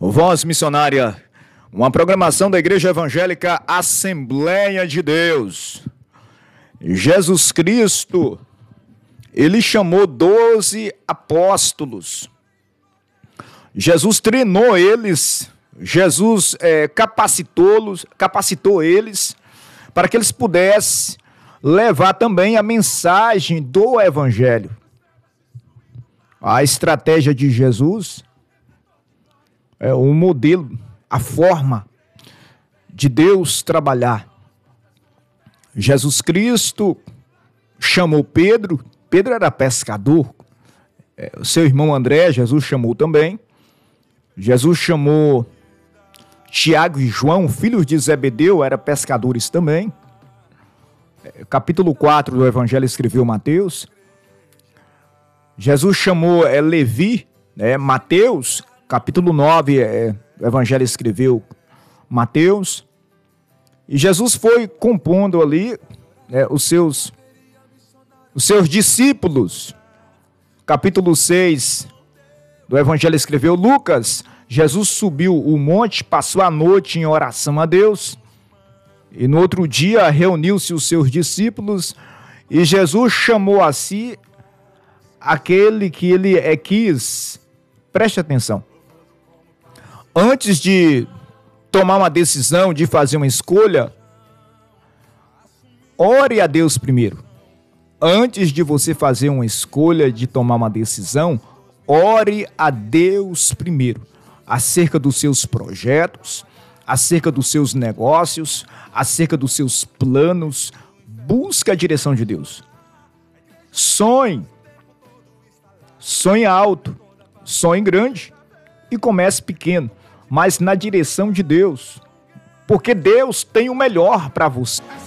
Voz Missionária, uma programação da Igreja Evangélica Assembleia de Deus. Jesus Cristo, ele chamou 12 apóstolos. Jesus treinou eles, Jesus capacitou eles para que eles pudessem levar também a mensagem do Evangelho. A estratégia de Jesus é o modelo, a forma de Deus trabalhar. Jesus Cristo chamou Pedro. Pedro era pescador. O seu irmão André, Jesus chamou também. Jesus chamou Tiago e João, filhos de Zebedeu, eram pescadores também. Capítulo 4 do Evangelho escreveu Mateus. Jesus chamou Levi, Mateus. Capítulo 9, o Evangelho escreveu Mateus. E Jesus foi compondo ali os seus discípulos. Capítulo 6 do Evangelho escreveu Lucas. Jesus subiu o monte, passou a noite em oração a Deus. E no outro dia reuniu-se os seus discípulos. E Jesus chamou a si aquele que ele quis. Preste atenção. Antes de tomar uma decisão, de fazer uma escolha, ore a Deus primeiro. Antes de você fazer uma escolha, de tomar uma decisão, ore a Deus primeiro. Acerca dos seus projetos, acerca dos seus negócios, acerca dos seus planos. Busque a direção de Deus. Sonhe alto, sonhe grande e comece pequeno, mas na direção de Deus, porque Deus tem o melhor para você.